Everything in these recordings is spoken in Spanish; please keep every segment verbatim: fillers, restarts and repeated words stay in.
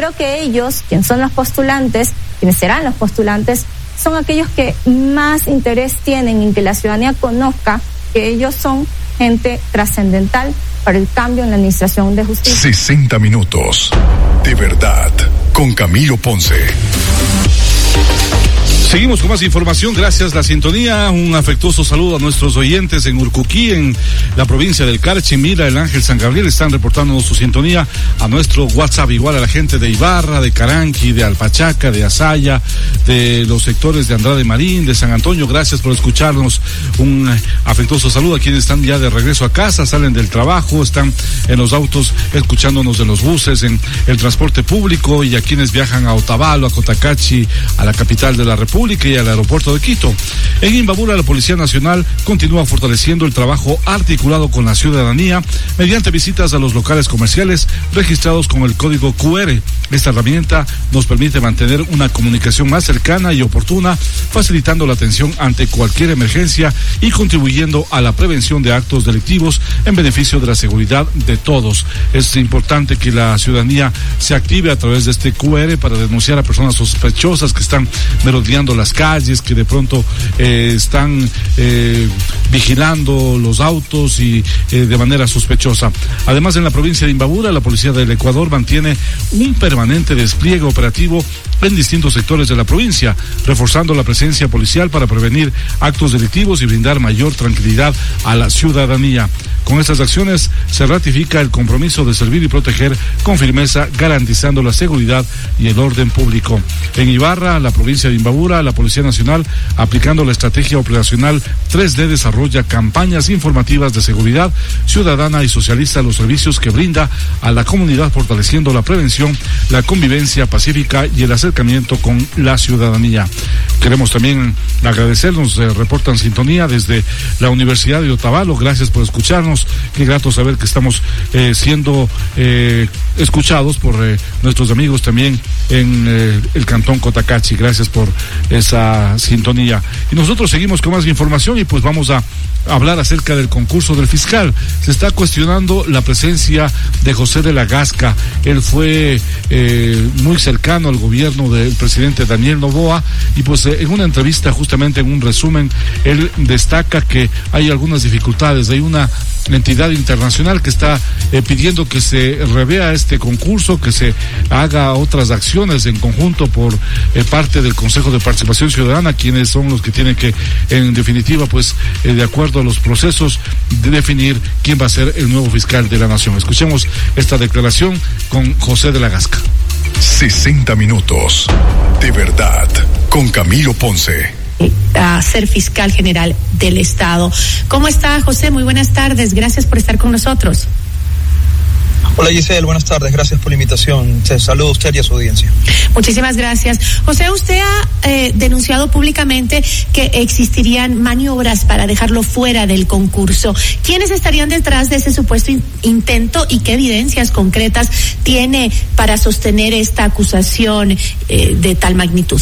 creo que ellos, quienes son los postulantes, quienes serán los postulantes, son aquellos que más interés tienen en que la ciudadanía conozca que ellos son gente trascendental para el cambio en la administración de justicia. sesenta minutos de verdad con Camilo Ponce. Seguimos con más información, gracias a la sintonía. Un afectuoso saludo a nuestros oyentes en Urcuquí, en la provincia del Carchi, Mira, el Ángel, San Gabriel, están reportando su sintonía a nuestro WhatsApp, igual a la gente de Ibarra, de Caranqui, de Alpachaca, de Azaya, de los sectores de Andrade Marín, de San Antonio. Gracias por escucharnos. Un afectuoso saludo a quienes están ya de regreso a casa, salen del trabajo, están en los autos escuchándonos en los buses, en el transporte público, y a quienes viajan a Otavalo, a Cotacachi, a la capital de la República y al aeropuerto de Quito. En Imbabura, la Policía Nacional continúa fortaleciendo el trabajo articulado con la ciudadanía mediante visitas a los locales comerciales registrados con el código cu erre. Esta herramienta nos permite mantener una comunicación más cercana y oportuna, facilitando la atención ante cualquier emergencia y contribuyendo a la prevención de actos delictivos en beneficio de la seguridad de todos. Es importante que la ciudadanía se active a través de este cu erre para denunciar a personas sospechosas que están merodeando las calles, que de pronto eh, están eh, vigilando los autos y eh, de manera sospechosa. Además, en la provincia de Imbabura, la Policía del Ecuador mantiene un permanente despliegue operativo en distintos sectores de la provincia, reforzando la presencia policial para prevenir actos delictivos y brindar mayor tranquilidad a la ciudadanía. Con estas acciones se ratifica el compromiso de servir y proteger con firmeza, garantizando la seguridad y el orden público. En Ibarra, la provincia de Imbabura, la Policía Nacional, aplicando la estrategia operacional tres D, desarrolla campañas informativas de seguridad ciudadana y socializa los servicios que brinda a la comunidad, fortaleciendo la prevención, la convivencia pacífica y el acercamiento con la ciudadanía. Queremos también agradecernos, eh, reportan sintonía desde la Universidad de Otavalo. Gracias por escucharnos. Qué grato saber que estamos eh, siendo eh, escuchados por eh, nuestros amigos también en eh, el cantón Cotacachi. Gracias por esa sintonía. Y nosotros seguimos con más información y pues vamos a hablar acerca del concurso del fiscal. Se está cuestionando la presencia de José de la Gasca. Él fue eh, muy cercano al gobierno del presidente Daniel Noboa y pues eh, en una entrevista, justamente en un resumen, él destaca que hay algunas dificultades. Hay una entidad internacional que está eh, pidiendo que se revea este concurso, que se haga otras acciones en conjunto por eh, parte del Consejo de Participación Ciudadana, quienes son los que tienen que, en definitiva, pues eh, de acuerdo a los procesos, de definir quién va a ser el nuevo fiscal de la nación. Escuchemos esta declaración con José de la Gasca. sesenta minutos de verdad con Camilo Ponce. A ser fiscal general del Estado. ¿Cómo está, José? Muy buenas tardes. Gracias por estar con nosotros. Hola, Giselle, buenas tardes, gracias por la invitación. Te saludo a usted y a su audiencia. Muchísimas gracias. José, usted ha eh, denunciado públicamente que existirían maniobras para dejarlo fuera del concurso. ¿Quiénes estarían detrás de ese supuesto in- intento y qué evidencias concretas tiene para sostener esta acusación eh, de tal magnitud?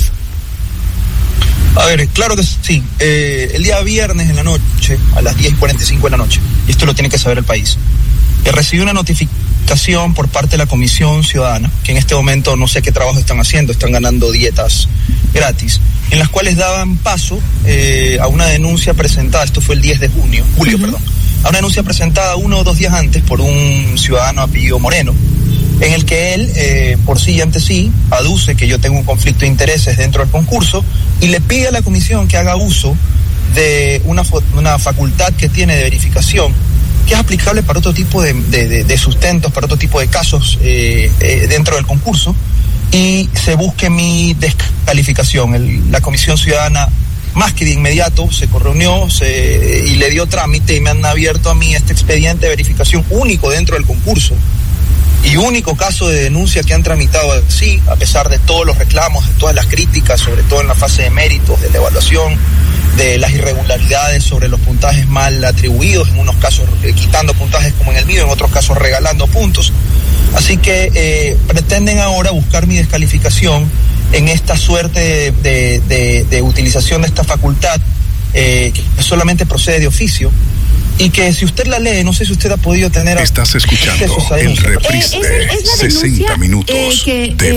A ver, claro que sí. Eh, el día viernes en la noche, a las diez y cuarenta y cinco de la noche, y esto lo tiene que saber el país, eh, recibí una notificación por parte de la Comisión Ciudadana, que en este momento no sé qué trabajo están haciendo, están ganando dietas gratis, en las cuales daban paso eh, a una denuncia presentada, esto fue el diez de junio, julio, uh-huh. perdón, a una denuncia presentada uno o dos días antes por un ciudadano apellido Moreno, en el que él, eh, por sí y ante sí, aduce que yo tengo un conflicto de intereses dentro del concurso y le pide a la comisión que haga uso de una, una facultad que tiene de verificación, que es aplicable para otro tipo de, de, de, de sustentos, para otro tipo de casos eh, eh, dentro del concurso, y se busque mi descalificación. El, la Comisión Ciudadana, más que de inmediato, se reunió se, y le dio trámite y me han abierto a mí este expediente de verificación único dentro del concurso. Y único caso de denuncia que han tramitado así, a pesar de todos los reclamos, de todas las críticas, sobre todo en la fase de méritos, de la evaluación, de las irregularidades sobre los puntajes mal atribuidos, en unos casos eh, quitando puntajes como en el mío, en otros casos regalando puntos. Así que eh, pretenden ahora buscar mi descalificación en esta suerte de, de, de utilización de esta facultad, eh, que solamente procede de oficio. Y que si usted la lee, no sé si usted ha podido tener... Estás escuchando el reprise de sesenta minutos eh, que, de